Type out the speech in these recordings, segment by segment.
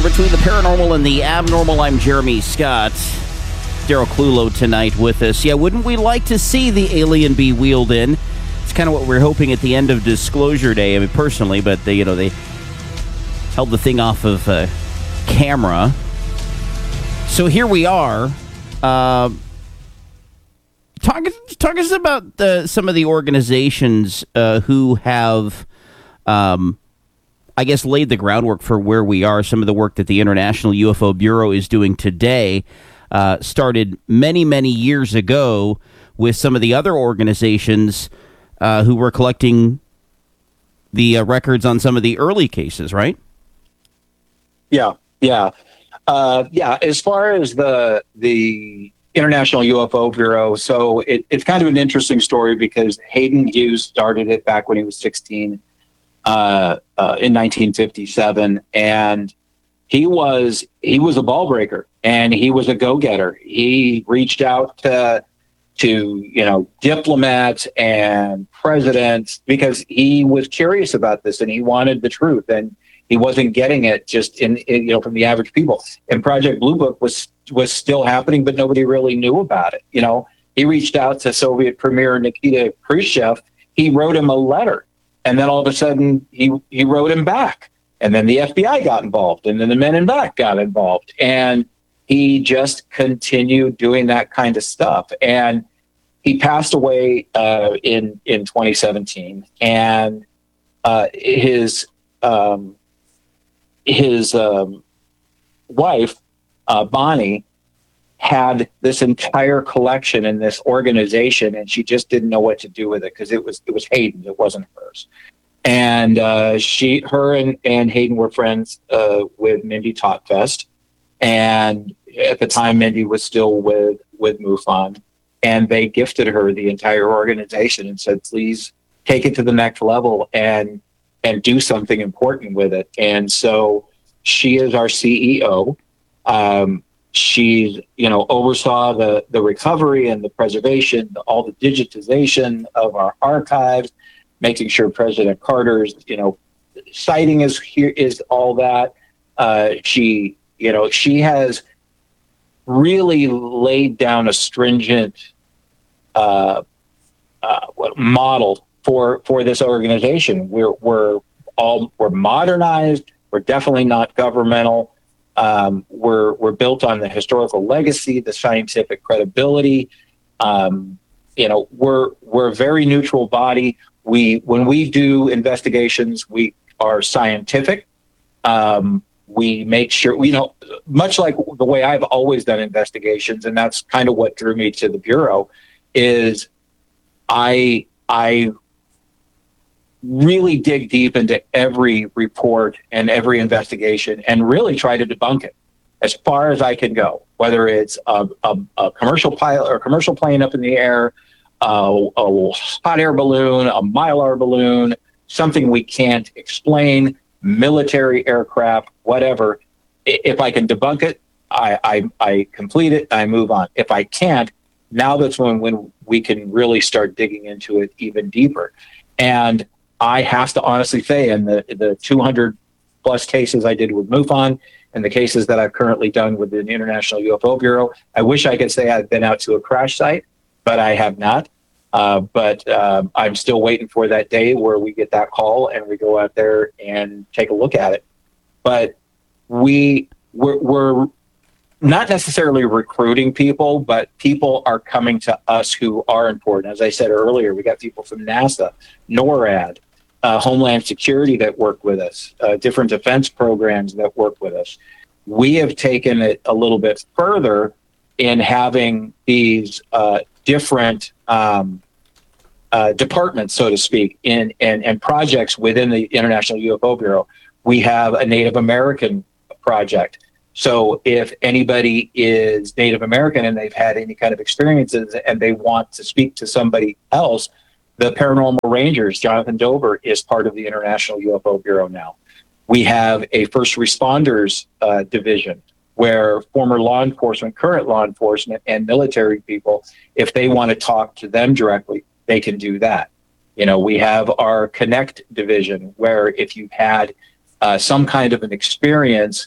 crossover between the paranormal and the abnormal. I'm Jeremy Scott. Daryl Clulow tonight with us. Yeah, wouldn't we like to see the alien be wheeled in? It's kind of what we're hoping at the end of Disclosure Day. I mean, personally, but they held the thing off of camera. So here we are. Talk us about some of the organizations who have, I guess, laid the groundwork for where we are. Some of the work that the International UFO Bureau is doing today started many, many years ago with some of the other organizations who were collecting the records on some of the early cases, right? Yeah. As far as the International UFO Bureau, so it's kind of an interesting story because Hayden Hughes started it back when he was 16 in 1957, and he was a ball breaker and he was a go-getter. He reached out to diplomats and presidents because he was curious about this and he wanted the truth, and he wasn't getting it just in from the average people. And Project Blue Book was still happening, but nobody really knew about it. He reached out to Soviet Premier Nikita Khrushchev. He wrote him a letter, and then all of a sudden he wrote him back. And then the FBI got involved, and then the Men in Black got involved, and he just continued doing that kind of stuff. And he passed away in 2017, and his wife, Bonnie, had this entire collection in this organization, and she just didn't know what to do with it because it was Hayden, it wasn't hers. And her and Hayden were friends with Mindy Totfest, and at the time Mindy was still with MUFON, and they gifted her the entire organization and said, please take it to the next level and do something important with it. And so she is our CEO. She, oversaw the recovery and the preservation, all the digitization of our archives, making sure President Carter's, sighting is all that. She has really laid down a stringent model for this organization. We're modernized. We're definitely not governmental. We're built on the historical legacy, the scientific credibility. We're a very neutral body. When we do investigations, we are scientific. We make sure, much like the way I've always done investigations, and that's kind of what drew me to the Bureau, is I really dig deep into every report and every investigation and really try to debunk it as far as I can go, whether it's a commercial pilot or a commercial plane up in the air, a hot air balloon, a Mylar balloon, something we can't explain, military aircraft, whatever. If I can debunk it, I complete it, I move on. If I can't, now that's when we can really start digging into it even deeper. And I have to honestly say, in the 200 plus cases I did with MUFON and the cases that I've currently done with the International UFO Bureau, I wish I could say I've been out to a crash site, but I have not. But I'm still waiting for that day where we get that call and we go out there and take a look at it. But we're not necessarily recruiting people, but people are coming to us who are important. As I said earlier, we got people from NASA, NORAD, Homeland Security that work with us, different defense programs that work with us. We have taken it a little bit further in having these different departments, so to speak, and projects within the International UFO Bureau. We have a Native American project. So if anybody is Native American and they've had any kind of experiences and they want to speak to somebody else, the Paranormal Rangers, Jonathan Dober, is part of the International UFO Bureau now. We have a first responders division where former law enforcement, current law enforcement, and military people, if they want to talk to them directly, they can do that. We have our Connect division where if you've had some kind of an experience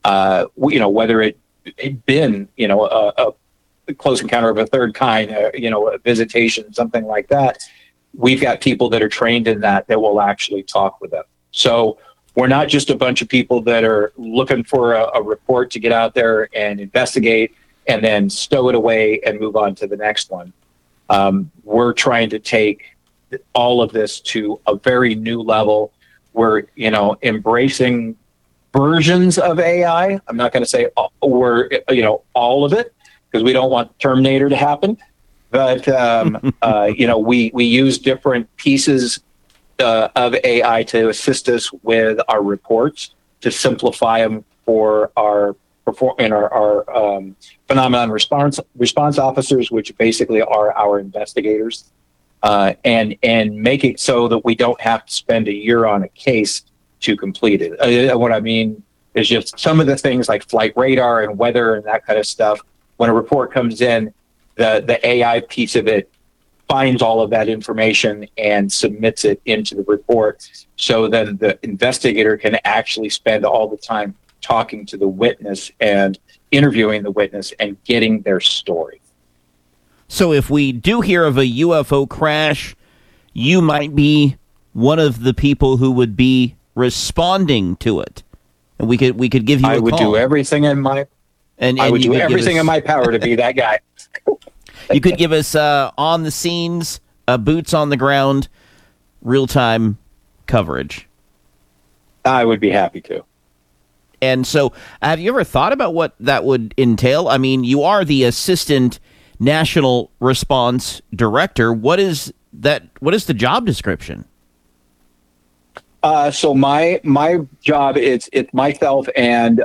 whether it been, a close encounter of a third kind, a visitation, something like that. We've got people that are trained in that will actually talk with them. So we're not just a bunch of people that are looking for a report to get out there and investigate and then stow it away and move on to the next one. We're trying to take all of this to a very new level. We're, embracing versions of AI. I'm not going to say all of it, because we don't want Terminator to happen. But, we use different pieces of AI to assist us with our reports, to simplify them for our phenomenon response officers, which basically are our investigators, and make it so that we don't have to spend a year on a case to complete it. What I mean is just some of the things like flight radar and weather and that kind of stuff. When a report comes in, the AI piece of it finds all of that information and submits it into the report. So then the investigator can actually spend all the time talking to the witness and interviewing the witness and getting their story. So if we do hear of a UFO crash, you might be one of the people who would be responding to it, and we could give you a call. I would do everything in my power to be that guy. You could give us on the scenes, boots on the ground, real-time coverage. I would be happy to. And so, have you ever thought about what that would entail? I mean, you are the Assistant National Response Director. What is that? What is the job description? So my job it's myself and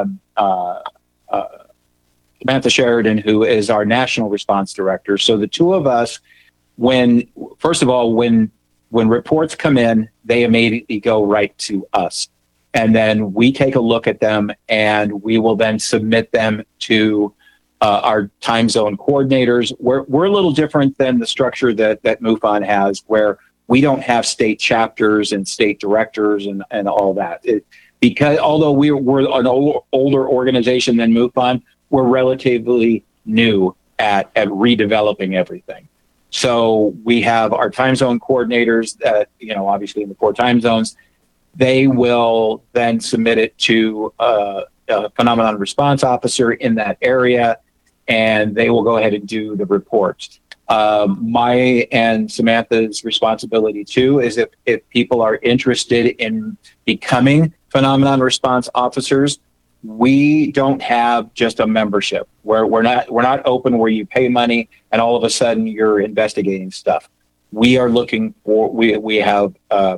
Samantha Sheridan, who is our National Response Director. So the two of us, when reports come in, they immediately go right to us. And then we take a look at them, and we will then submit them to our time zone coordinators. We're a little different than the structure that MUFON has, where we don't have state chapters and state directors and all that. Because although we're an older organization than MUFON, we're relatively new at redeveloping everything. So we have our time zone coordinators that, obviously in the 4 time zones. They will then submit it to a phenomenon response officer in that area, and they will go ahead and do the reports. My and Samantha's responsibility too is if people are interested in becoming phenomenon response officers, we don't have just a membership where we're not open where you pay money and all of a sudden you're investigating stuff. We are looking for we have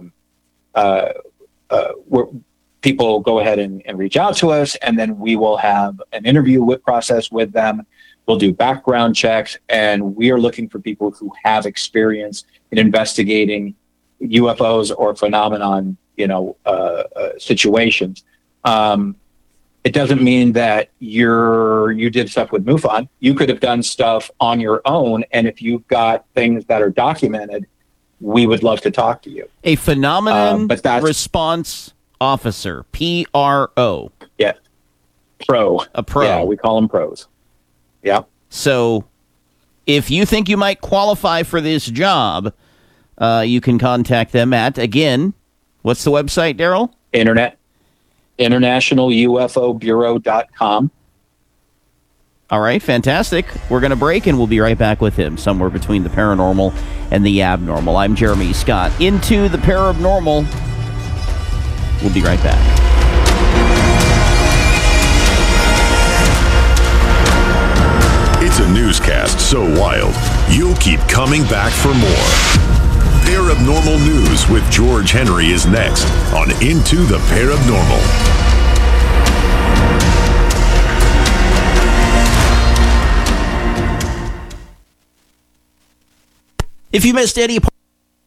where people go ahead and reach out to us, and then we will have an interview process with them. We'll do background checks, and we are looking for people who have experience in investigating UFOs or phenomenon, situations. It doesn't mean that you did stuff with MUFON. You could have done stuff on your own, and if you've got things that are documented, we would love to talk to you. A phenomenon response officer, PRO. Yeah, pro. A pro. Yeah, we call them pros. Yeah. So if you think you might qualify for this job, you can contact them at, again, what's the website, Daryl? InternationalUFOBureau.com. All right, fantastic. We're going to break, and we'll be right back with him, somewhere between the paranormal and the abnormal. I'm Jeremy Scott. Into the paranormal. We'll be right back. It's a newscast so wild, you'll keep coming back for more. Paranormal News with George Henry is next on Into the Paranormal. If you missed any part...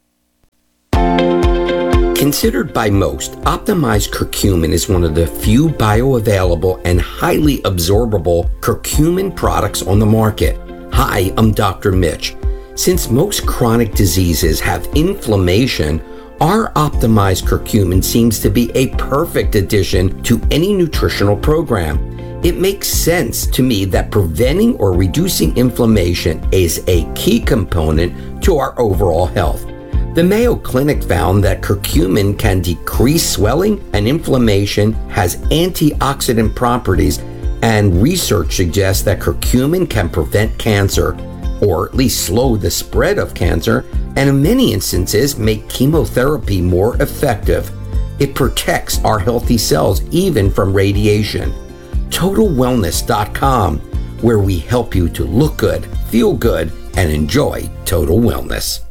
Considered by most, optimized curcumin is one of the few bioavailable and highly absorbable curcumin products on the market. Hi, I'm Dr. Mitch. Since most chronic diseases have inflammation Our optimized curcumin seems to be a perfect addition to any nutritional program. It makes sense to me that preventing or reducing inflammation is a key component to our overall health. The Mayo Clinic found that curcumin can decrease swelling and inflammation, has antioxidant properties, and research suggests that curcumin can prevent cancer, or at least slow the spread of cancer, and in many instances make chemotherapy more effective. It protects our healthy cells even from radiation. TotalWellness.com, where we help you to look good, feel good, and enjoy total wellness.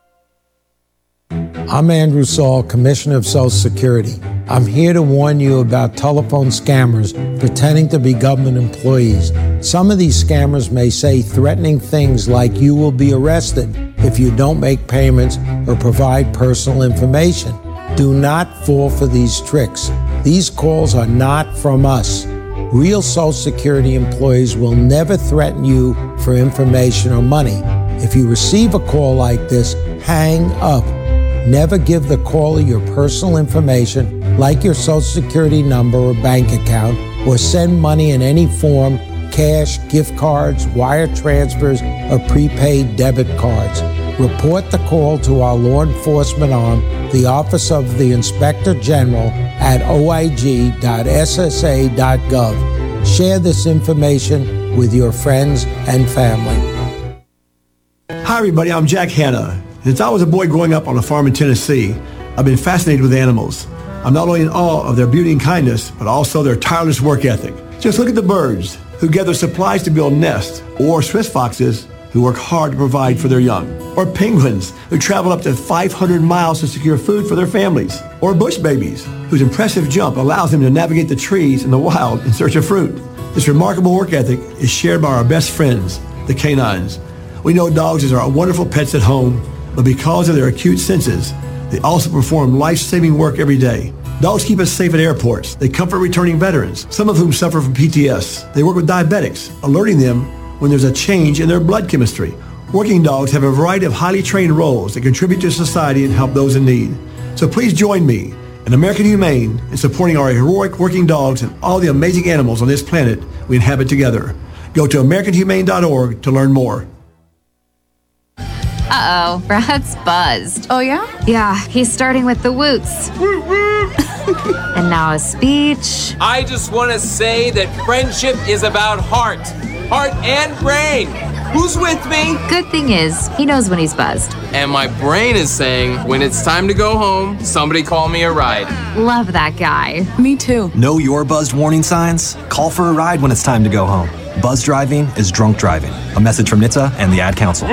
I'm Andrew Saul, Commissioner of Social Security. I'm here to warn you about telephone scammers pretending to be government employees. Some of these scammers may say threatening things like you will be arrested if you don't make payments or provide personal information. Do not fall for these tricks. These calls are not from us. Real Social Security employees will never threaten you for information or money. If you receive a call like this, hang up. Never give the caller your personal information, like your Social Security number or bank account, or send money in any form, cash, gift cards, wire transfers, or prepaid debit cards. Report the call to our law enforcement arm, the Office of the Inspector General, at oig.ssa.gov. Share this information with your friends and family. Hi everybody, I'm Jack Hanna. Since I was a boy growing up on a farm in Tennessee, I've been fascinated with animals. I'm not only in awe of their beauty and kindness, but also their tireless work ethic. Just look at the birds who gather supplies to build nests, or Swiss foxes who work hard to provide for their young, or penguins who travel up to 500 miles to secure food for their families, or bush babies whose impressive jump allows them to navigate the trees in the wild in search of fruit. This remarkable work ethic is shared by our best friends, the canines. We know dogs are wonderful pets at home, but because of their acute senses, they also perform life-saving work every day. Dogs keep us safe at airports. They comfort returning veterans, some of whom suffer from PTS. They work with diabetics, alerting them when there's a change in their blood chemistry. Working dogs have a variety of highly trained roles that contribute to society and help those in need. So please join me and American Humane in supporting our heroic working dogs and all the amazing animals on this planet we inhabit together. Go to AmericanHumane.org to learn more. Uh-oh, Brad's buzzed. Oh, yeah? Yeah, he's starting with the woots. And now a speech. I just want to say that friendship is about heart and brain. Who's with me? Good thing is, he knows when he's buzzed. And my brain is saying, when it's time to go home, somebody call me a ride. Love that guy. Me too. Know your buzzed warning signs? Call for a ride when it's time to go home. Buzz driving is drunk driving. A message from NHTSA and the Ad Council.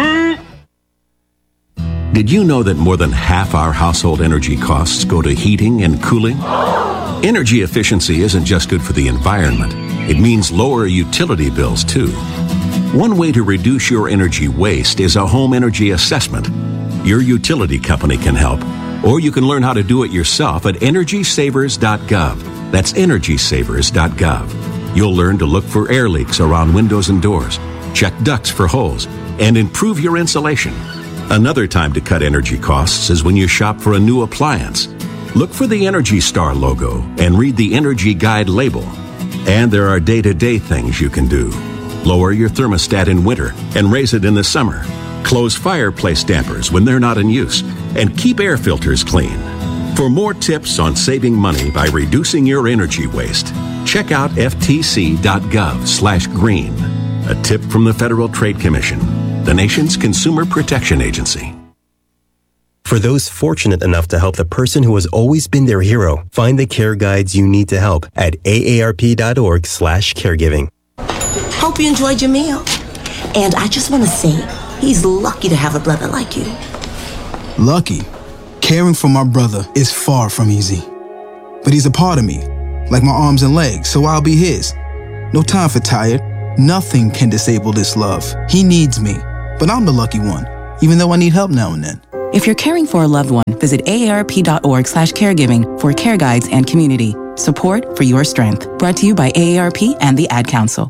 Did you know that more than half our household energy costs go to heating and cooling? Energy efficiency isn't just good for the environment. It means lower utility bills, too. One way to reduce your energy waste is a home energy assessment. Your utility company can help, or you can learn how to do it yourself at EnergySavers.gov. That's EnergySavers.gov. You'll learn to look for air leaks around windows and doors, check ducts for holes, and improve your insulation. Another time to cut energy costs is when you shop for a new appliance. Look for the Energy Star logo and read the Energy Guide label. And there are day-to-day things you can do. Lower your thermostat in winter and raise it in the summer. Close fireplace dampers when they're not in use. And keep air filters clean. For more tips on saving money by reducing your energy waste, check out ftc.gov/green. A tip from the Federal Trade Commission, the nation's consumer protection agency. For those fortunate enough to help the person who has always been their hero, find the care guides you need to help at aarp.org/caregiving. Hope you enjoyed your meal. And I just want to say, he's lucky to have a brother like you. Lucky? Caring for my brother is far from easy. But he's a part of me, like my arms and legs, so I'll be his. No time for tired. Nothing can disable this love. He needs me, but I'm the lucky one, even though I need help now and then. If you're caring for a loved one, visit aarp.org/caregiving for care guides and community support for your strength. Brought to you by AARP and the Ad Council.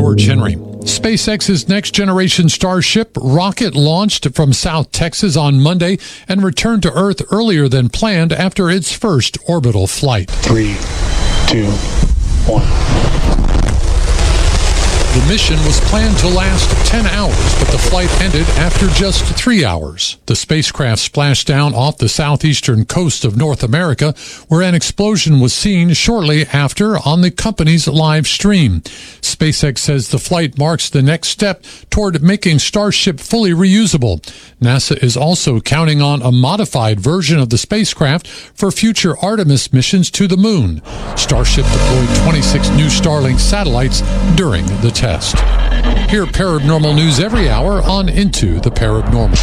George Henry. SpaceX's next-generation Starship rocket launched from South Texas on Monday and returned to Earth earlier than planned after its first orbital flight. 3, 2, 1. The mission was planned to last 10 hours, but the flight ended after just 3 hours. The spacecraft splashed down off the southeastern coast of North America, where an explosion was seen shortly after on the company's live stream. SpaceX says the flight marks the next step toward making Starship fully reusable. NASA is also counting on a modified version of the spacecraft for future Artemis missions to the moon. Starship deployed 26 new Starlink satellites during the test. Hear Paranormal News every hour on Into the Paranormal.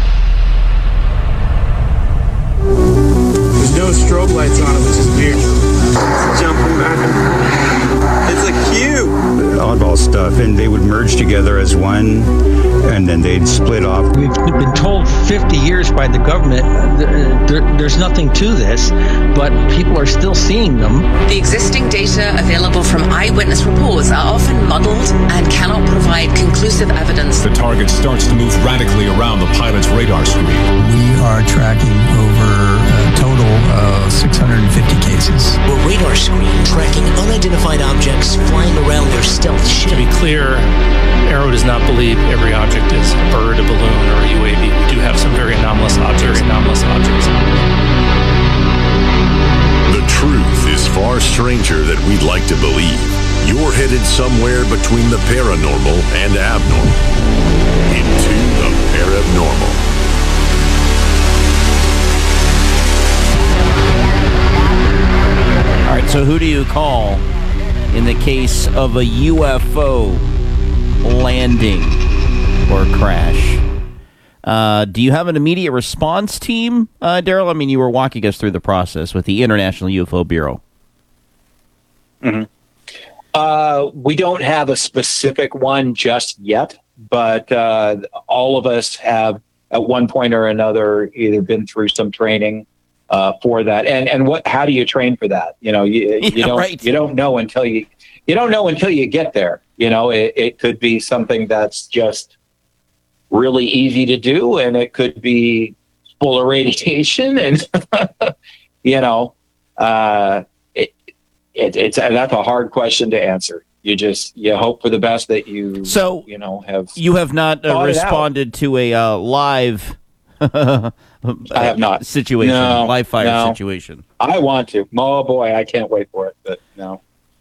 There's no strobe lights on it, which is weird. It's jumping back. It's a cube. Oddball stuff, and they would merge together as one, and then they'd split off. We've been told 50 years by the government there's nothing to this, but people are still seeing them. The existing data available from eyewitness reports are often muddled and cannot provide conclusive evidence. The target starts to move radically around the pilot's radar screen. We are tracking over a total of 650 cases. A radar screen tracking unidentified objects flying around their stealth ship. To be clear, Arrow does not believe every object is a bird, a balloon, or a UAV. We do have some very anomalous objects. The truth is far stranger than we'd like to believe. You're headed somewhere between the paranormal and abnormal. Into the Paranormal. All right, so who do you call in the case of a UFO landing or crash? Do you have an immediate response team, Daryl? I mean, you were walking us through the process with the International UFO Bureau. Mm-hmm. We don't have a specific one just yet, but all of us have, at one point or another, either been through some training for that. And how do you train for that? You know, you don't know until you get there. You know, it could be something that's just really easy to do, and it could be full of radiation, and it's that's a hard question to answer. You hope for the best that you have not responded to a live I have not situation, live fire situation. I want to. Oh boy, I can't wait for it, but no.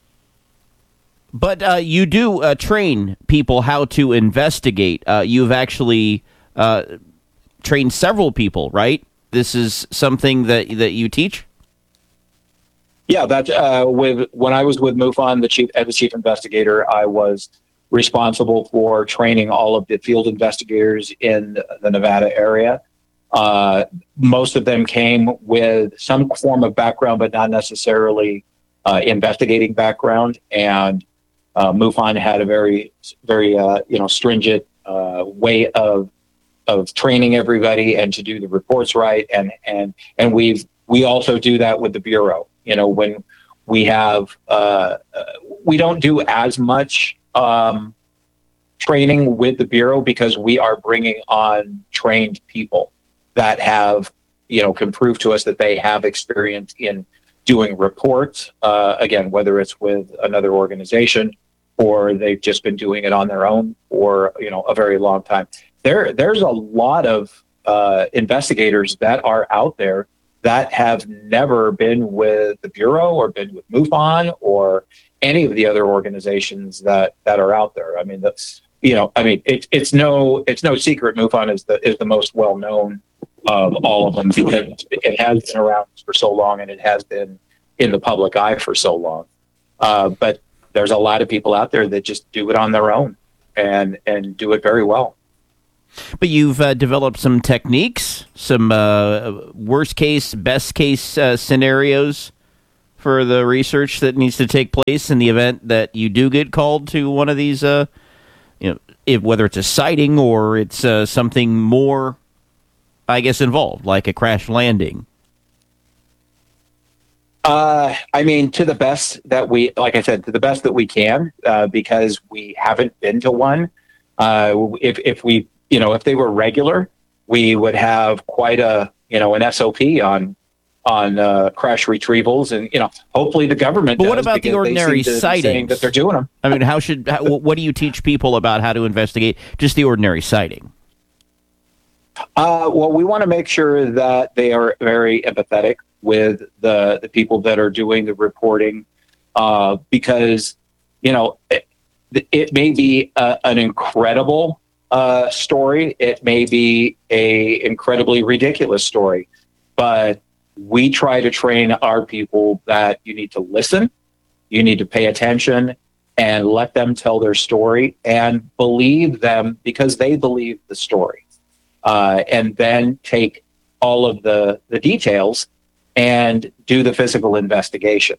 But you do train people how to investigate. You've actually trained several people, right? This is something that you teach? Yeah, that when I was with MUFON, as the chief investigator, I was responsible for training all of the field investigators in the Nevada area. Most of them came with some form of background, but not necessarily investigating background. And MUFON had a very, very stringent way of training everybody and to do the reports right. And we also do that with the Bureau. You know, when we have we don't do as much training with the Bureau because we are bringing on trained people that have, can prove to us that they have experience in doing reports, again, whether it's with another organization or they've just been doing it on their own for, a very long time. There's a lot of investigators that are out there that have never been with the Bureau or been with MUFON or any of the other organizations that are out there. I mean, it's no secret MUFON is the most well-known of all of them because it has been around for so long and it has been in the public eye for so long. But there's a lot of people out there that just do it on their own and do it very well. But you've developed some techniques, some worst case, best case scenarios for the research that needs to take place in the event that you do get called to one of these, whether it's a sighting or it's something more, I guess, involved, like a crash landing. I mean, to the best that we, like I said, to the best that we can, because we haven't been to one. If we, if they were regular, we would have quite an SOP on crash retrievals, and hopefully the government. But what about the ordinary sightings? That they're doing them. I mean, what do you teach people about how to investigate just the ordinary sighting? Well, we want to make sure that they are very empathetic with the people that are doing the reporting, because it may be an incredible story, it may be a incredibly ridiculous story, but we try to train our people that you need to listen, you need to pay attention, and let them tell their story and believe them because they believe the story, and then take all of the details and do the physical investigation.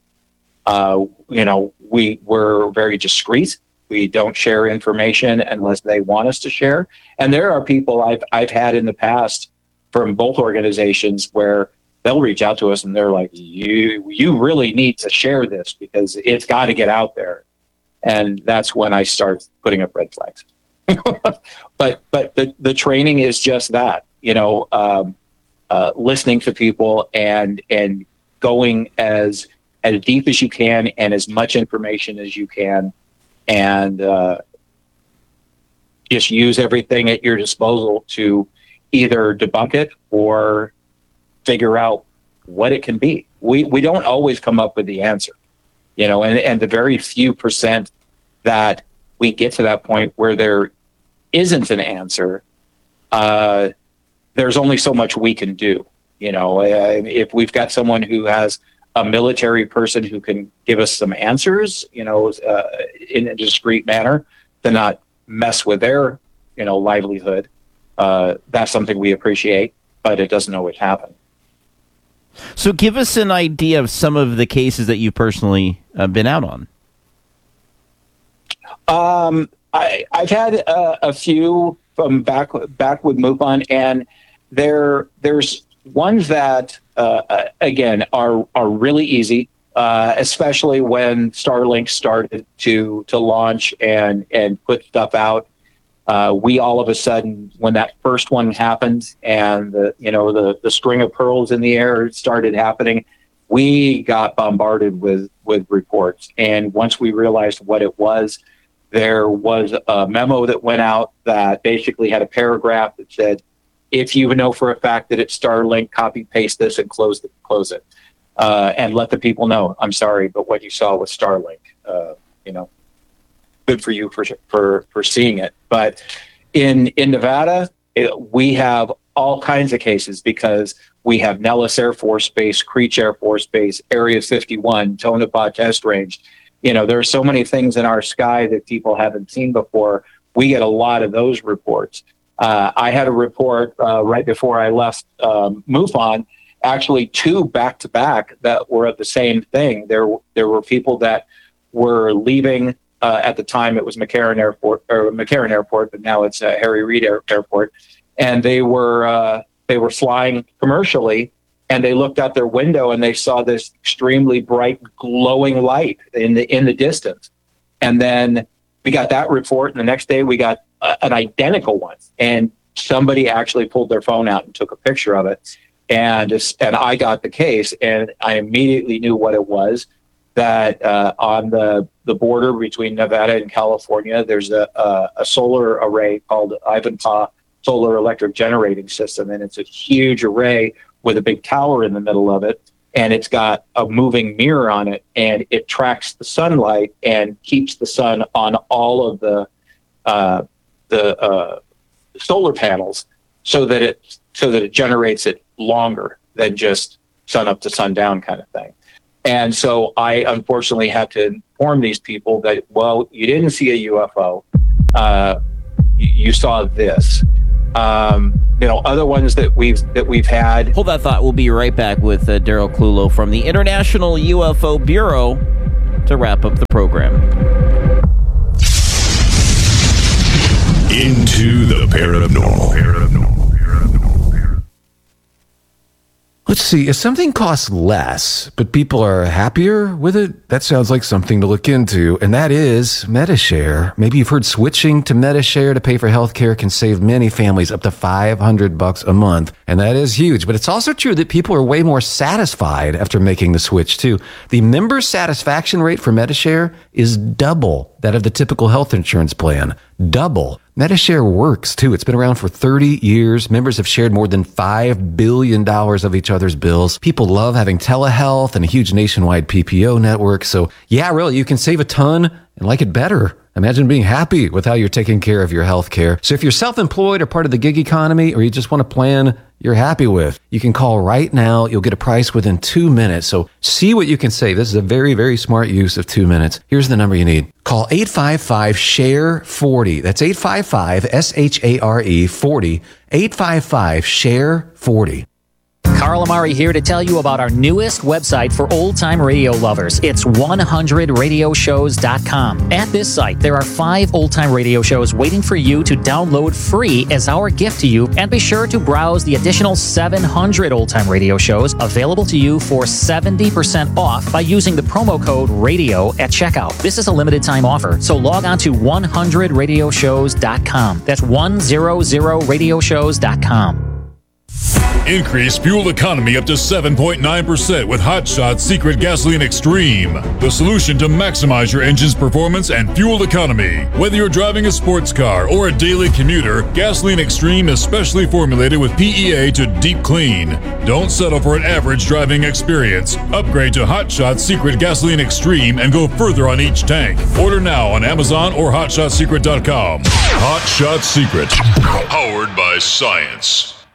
We're very discreet. We don't share information unless they want us to share. And there are people I've had in the past from both organizations where they'll reach out to us and they're like, you really need to share this because it's got to get out there. And that's when I start putting up red flags. But the training is just that, listening to people and going as deep as you can and as much information as you can, and just use everything at your disposal to either debunk it or figure out what it can be. We don't always come up with the answer, and the very few percent that we get to that point where there isn't an answer, there's only so much we can do. If we've got someone who has a military person who can give us some answers, in a discreet manner, to not mess with their, livelihood, that's something we appreciate, but it doesn't always happen. So give us an idea of some of the cases that you've personally been out on. I've had a few from back with MUFON, and there's ones that again are really easy, especially when Starlink started to launch and put stuff out. We all of a sudden, when that first one happened and the string of pearls in the air started happening, we got bombarded with reports. And once we realized what it was, there was a memo that went out that basically had a paragraph that said, if you know for a fact that it's Starlink, copy paste this and close it, and let the people know. I'm sorry, but what you saw was Starlink. Good for you for seeing it. But in Nevada, we have all kinds of cases because we have Nellis Air Force Base, Creech Air Force Base, Area 51, Tonopah Test Range. There are so many things in our sky that people haven't seen before. We get a lot of those reports. I had a report right before I left MUFON, actually 2 back-to-back that were of the same thing. There were people that were leaving, at the time it was McCarran Airport, but now it's Harry Reid Airport, and they were flying commercially, and they looked out their window and they saw this extremely bright, glowing light in the distance. And then we got that report, and the next day we got an identical one, and somebody actually pulled their phone out and took a picture of it, and I got the case, and I immediately knew what it was. That on the border between Nevada and California, there's a solar array called Ivanpah Solar Electric Generating System, and it's a huge array with a big tower in the middle of it, and it's got a moving mirror on it, and it tracks the sunlight and keeps the sun on all of the solar panels, so that it generates it longer than just sun up to sundown kind of thing. And so I unfortunately had to inform these people that, well, you didn't see a UFO, you saw this. Other ones that we've had. Hold that thought. We'll be right back with Daryl Clulow from the International UFO Bureau to wrap up the program. Into the Paranormal. Let's see. If something costs less, but people are happier with it, that sounds like something to look into. And that is Medi-Share. Maybe you've heard switching to Medi-Share to pay for healthcare can save many families up to $500 a month. And that is huge. But it's also true that people are way more satisfied after making the switch too. The member satisfaction rate for Medi-Share is double that of the typical health insurance plan. Double. Medi-Share works too. It's been around for 30 years. Members have shared more than $5 billion of each other's bills. People love having telehealth and a huge nationwide PPO network. So yeah, really, you can save a ton and like it better. Imagine being happy with how you're taking care of your health care. So if you're self-employed or part of the gig economy, or you just want a plan you're happy with, you can call right now. You'll get a price within 2 minutes. So see what you can save. This is a very, very smart use of 2 minutes. Here's the number you need. Call 855-SHARE-40. That's 855-SHARE-40. 855-SHARE-40. Carl Amari here to tell you about our newest website for old-time radio lovers. It's 100radioshows.com. At this site, there are 5 old-time radio shows waiting for you to download free as our gift to you, and be sure to browse the additional 700 old-time radio shows available to you for 70% off by using the promo code RADIO at checkout. This is a limited-time offer, so log on to 100radioshows.com. That's 100radioshows.com. Increase fuel economy up to 7.9% with Hot Shot Secret Gasoline Extreme, the solution to maximize your engine's performance and fuel economy. Whether you're driving a sports car or a daily commuter, Gasoline Extreme is specially formulated with PEA to deep clean. Don't settle for an average driving experience. Upgrade to Hot Shot Secret Gasoline Extreme and go further on each tank. Order now on Amazon or HotShotSecret.com. Hot Shot Secret, powered by science.